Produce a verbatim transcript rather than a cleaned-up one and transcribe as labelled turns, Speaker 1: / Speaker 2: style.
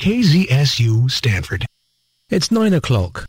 Speaker 1: K Z S U Stanford.
Speaker 2: It's nine o'clock.